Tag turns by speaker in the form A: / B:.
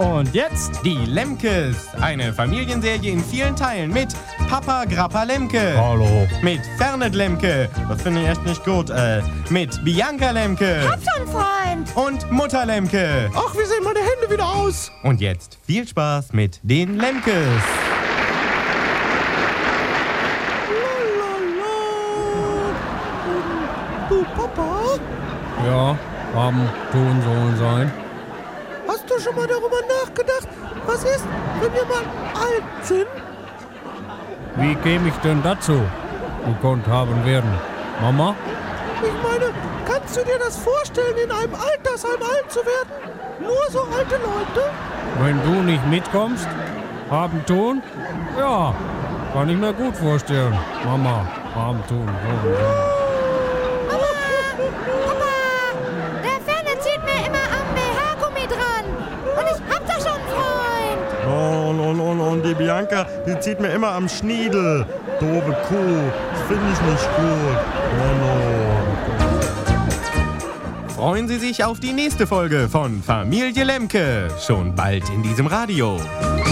A: Und jetzt
B: Die Lemkes, eine Familienserie in vielen Teilen mit Papa Grappa Lemke.
A: Hallo.
B: Mit Fernet Lemke, das finde ich echt nicht gut. Mit Bianca Lemke.
C: Hab schon, Freund.
B: Und Mutter Lemke.
A: Ach, wie sehen meine Hände wieder aus?
B: Und jetzt viel Spaß mit den Lemkes.
A: Du, Papa,
D: Ja, haben, tun, sollen sein.
A: hast du schon mal darüber nachgedacht, was ist, wenn wir mal alt sind?
D: Wie käme ich denn dazu? Gekonnt haben werden. Mama?
A: Ich meine, kannst du dir das vorstellen, in einem Altersheim alt zu werden? Nur so alte Leute?
D: Wenn du nicht mitkommst? Haben, tun? Ja, kann ich mir gut vorstellen. Mama, haben, tun, sollen sein.
C: Der Ferne zieht mir immer am BH-Gummi dran. Und ich hab doch schon einen Freund.
B: Und die Bianca, die zieht mir immer am Schniedel. Doofe Kuh, das finde ich nicht gut. Freuen Sie sich auf die nächste Folge von Familie Lemke. Schon bald in diesem Radio.